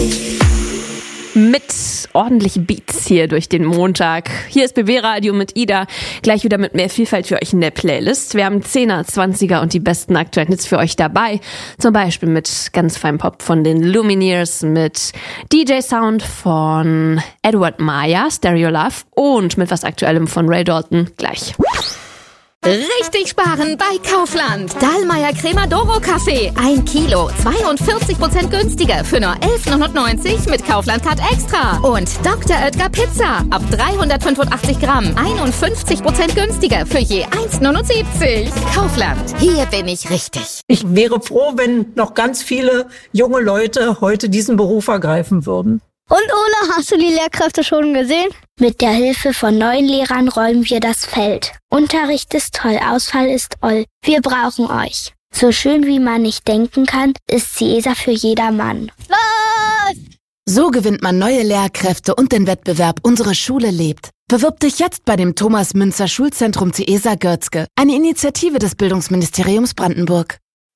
Mit ordentlichen Beats hier durch den Montag. Hier ist BB Radio mit Ida. Gleich wieder mit mehr Vielfalt für euch in der Playlist. Wir haben 10er, 20er und die besten aktuellen Hits für euch dabei. Zum Beispiel mit ganz feinem Pop von den Lumineers, mit DJ-Sound von Edward Maya, Stereo Love und mit was Aktuellem von Ray Dalton gleich. Richtig sparen bei Kaufland. Dahlmeier Crema Doro Kaffee. 1 Kilo, 42% günstiger für nur 11,99 mit Kaufland Card Extra. Und Dr. Oetker Pizza. Ab 385 Gramm, 51% günstiger für je 1,79. Kaufland. Hier bin ich richtig. Ich wäre froh, wenn noch ganz viele junge Leute heute diesen Beruf ergreifen würden. Und Ola, hast du die Lehrkräfte schon gesehen? Mit der Hilfe von neuen Lehrern räumen wir das Feld. Unterricht ist toll, Ausfall ist oll. Wir brauchen euch. So schön wie man nicht denken kann, ist CESA für jedermann. Was? So gewinnt man neue Lehrkräfte und den Wettbewerb Unsere Schule lebt. Bewirb dich jetzt bei dem Thomas Münzer Schulzentrum CESA Görzge. Eine Initiative des Bildungsministeriums Brandenburg.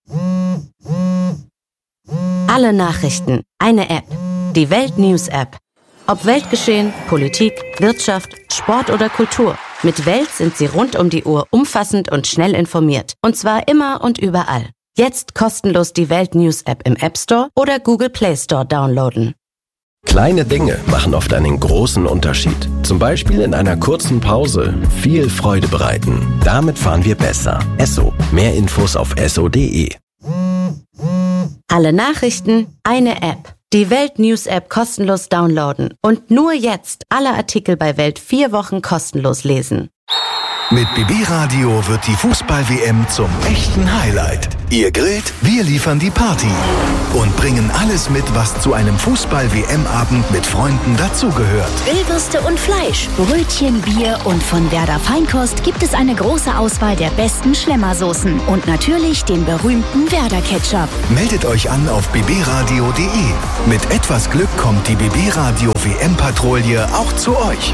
Alle Nachrichten, eine App. Die Welt News App. Ob Weltgeschehen, Politik, Wirtschaft, Sport oder Kultur. Mit Welt sind Sie rund um die Uhr umfassend und schnell informiert. Und zwar immer und überall. Jetzt kostenlos die Welt News App im App Store oder Google Play Store downloaden. Kleine Dinge machen oft einen großen Unterschied. Zum Beispiel in einer kurzen Pause viel Freude bereiten. Damit fahren wir besser. Esso. Mehr Infos auf esso.de. Alle Nachrichten, eine App. Die Welt News App kostenlos downloaden und nur jetzt alle Artikel bei Welt 4 Wochen kostenlos lesen. Mit BB Radio wird die Fußball-WM zum echten Highlight. Ihr grillt, wir liefern die Party und bringen alles mit, was zu einem Fußball-WM-Abend mit Freunden dazugehört. Grillwürste und Fleisch, Brötchen, Bier und von Werder Feinkost gibt es eine große Auswahl der besten Schlemmersoßen und natürlich den berühmten Werder Ketchup. Meldet euch an auf bbradio.de. Mit etwas Glück kommt die BB Radio WM-Patrouille auch zu euch.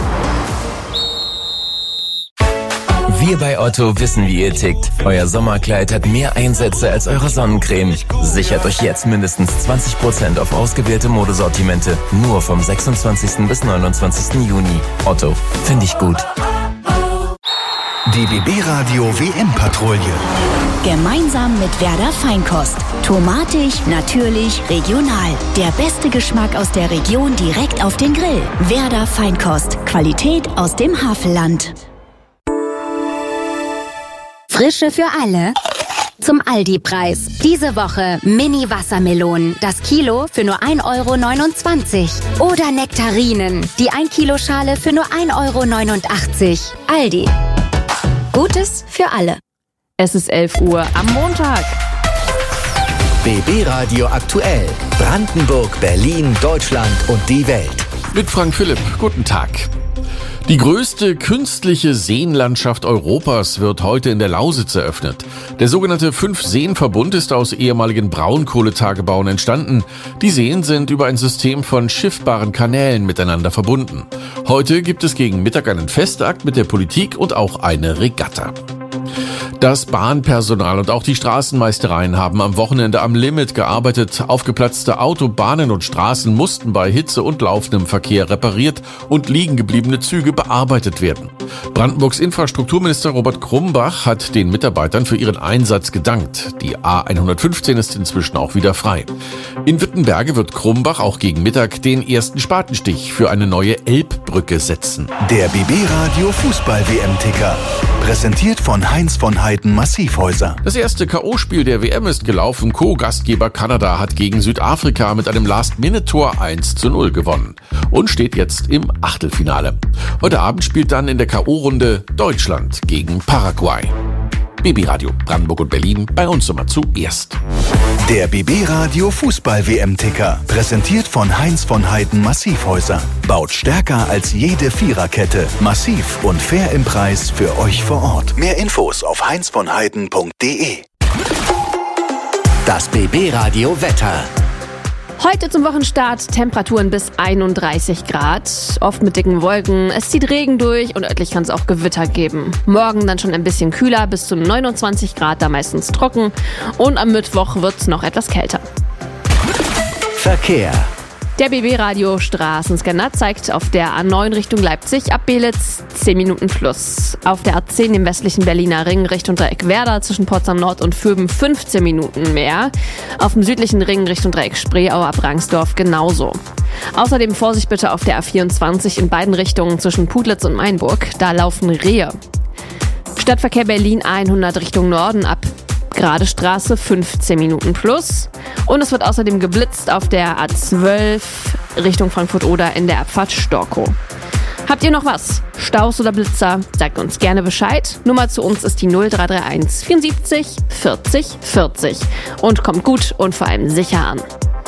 Wir bei Otto wissen, wie ihr tickt. Euer Sommerkleid hat mehr Einsätze als eure Sonnencreme. Sichert euch jetzt mindestens 20% auf ausgewählte Modesortimente. Nur vom 26. bis 29. Juni. Otto, finde ich gut. Die BB Radio WM-Patrouille. Gemeinsam mit Werder Feinkost. Tomatig, natürlich, regional. Der beste Geschmack aus der Region direkt auf den Grill. Werder Feinkost. Qualität aus dem Havelland. Frische für alle zum Aldi-Preis. Diese Woche Mini-Wassermelonen, das Kilo für nur 1,29 €. Oder Nektarinen, die 1-Kilo-Schale für nur 1,89 €. Aldi. Gutes für alle. Es ist 11 Uhr am Montag. BB Radio aktuell. Brandenburg, Berlin, Deutschland und die Welt. Mit Frank Philipp. Guten Tag. Die größte künstliche Seenlandschaft Europas wird heute in der Lausitz eröffnet. Der sogenannte 5-Seen-Verbund ist aus ehemaligen Braunkohletagebauen entstanden. Die Seen sind über ein System von schiffbaren Kanälen miteinander verbunden. Heute gibt es gegen Mittag einen Festakt mit der Politik und auch eine Regatta. Das Bahnpersonal und auch die Straßenmeistereien haben am Wochenende am Limit gearbeitet. Aufgeplatzte Autobahnen und Straßen mussten bei Hitze und laufendem Verkehr repariert und liegen gebliebene Züge bearbeitet werden. Brandenburgs Infrastrukturminister Robert Krumbach hat den Mitarbeitern für ihren Einsatz gedankt. Die A115 ist inzwischen auch wieder frei. In Wittenberge wird Krumbach auch gegen Mittag den ersten Spatenstich für eine neue Elbbrücke setzen. Der BB Radio Fußball-WM-Ticker. Präsentiert von Heinz von Heiden Massivhäuser. Das erste K.O.-Spiel der WM ist gelaufen. Co-Gastgeber Kanada hat gegen Südafrika mit einem Last-Minute-Tor 1:0 gewonnen und steht jetzt im Achtelfinale. Heute Abend spielt dann in der K.O.-Runde Deutschland gegen Paraguay. BB Radio Brandenburg und Berlin, bei uns immer zuerst. Der BB Radio Fußball-WM-Ticker. Präsentiert von Heinz von Heiden Massivhäuser. Baut stärker als jede Viererkette. Massiv und fair im Preis für euch vor Ort. Mehr Infos auf heinzvonheiden.de. Das BB Radio Wetter. Heute zum Wochenstart Temperaturen bis 31 Grad, oft mit dicken Wolken. Es zieht Regen durch und örtlich kann es auch Gewitter geben. Morgen dann schon ein bisschen kühler, bis zu 29 Grad, da meistens trocken. Und am Mittwoch wird es noch etwas kälter. Verkehr. Der BB-Radio Straßenscanner zeigt auf der A9 Richtung Leipzig ab Belitz 10 Minuten plus. Auf der A10 im westlichen Berliner Ring Richtung Dreieck Werder zwischen Potsdam Nord und Vöben 15 Minuten mehr. Auf dem südlichen Ring Richtung Dreieck Spreeau ab Rangsdorf genauso. Außerdem Vorsicht bitte auf der A24 in beiden Richtungen zwischen Putlitz und Mainburg. Da laufen Rehe. Stadtverkehr Berlin 100 Richtung Norden ab Gerade Straße 15 Minuten plus. Und es wird außerdem geblitzt auf der A12 Richtung Frankfurt-Oder in der Abfahrt Storkow. Habt ihr noch was? Staus oder Blitzer? Sagt uns gerne Bescheid. Nummer zu uns ist die 0331 74 40 40. Und kommt gut und vor allem sicher an.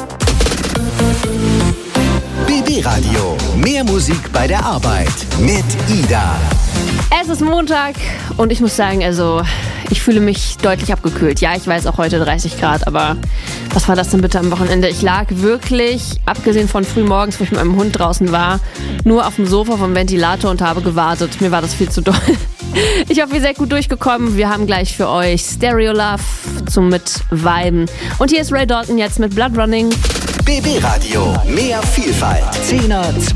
BB Radio. Mehr Musik bei der Arbeit mit Ida. Es ist Montag und ich muss sagen, ich fühle mich deutlich abgekühlt. Ja, ich weiß auch heute 30 Grad, aber was war das denn bitte am Wochenende? Ich lag wirklich, abgesehen von frühmorgens, wo ich mit meinem Hund draußen war, nur auf dem Sofa vom Ventilator und habe gewartet. Mir war das viel zu doll. Ich hoffe, ihr seid gut durchgekommen. Wir haben gleich für euch Stereo Love zum Mitviben. Und hier ist Ray Dalton jetzt mit Blood Running. BB Radio. Mehr Vielfalt. 10er,